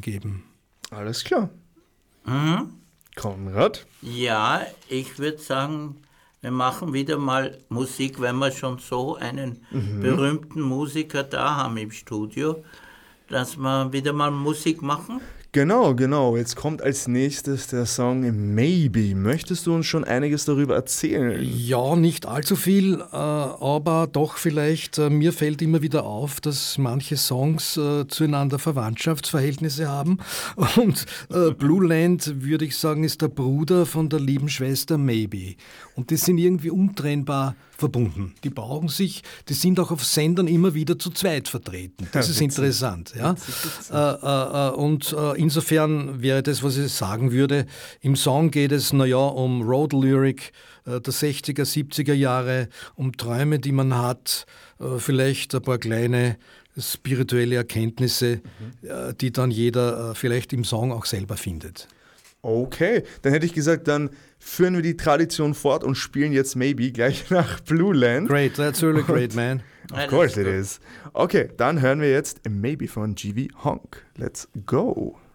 geben. Alles klar. Mhm. Konrad? Ja, ich würde sagen, wir machen wieder mal Musik, wenn wir schon so einen berühmten Musiker da haben im Studio, dass wir wieder mal Musik machen. Genau. Jetzt kommt als nächstes der Song Maybe. Möchtest du uns schon einiges darüber erzählen? Ja, nicht allzu viel, aber doch vielleicht, mir fällt immer wieder auf, dass manche Songs zueinander Verwandtschaftsverhältnisse haben. Und Blue Land, würde ich sagen, ist der Bruder von der lieben Schwester Maybe. Und die sind irgendwie untrennbar verbunden. Die brauchen sich, die sind auch auf Sendern immer wieder zu zweit vertreten. Das ist interessant. Ja? Insofern wäre das, was ich sagen würde, im Song geht es, um Road Lyric der 60er, 70er Jahre, um Träume, die man hat, vielleicht ein paar kleine spirituelle Erkenntnisse, die dann jeder vielleicht im Song auch selber findet. Okay, dann hätte ich gesagt, dann führen wir die Tradition fort und spielen jetzt Maybe gleich nach Blue Land. Great, that's really great, man. Of course it is. Okay, dann hören wir jetzt Maybe von GV Honk. Let's go.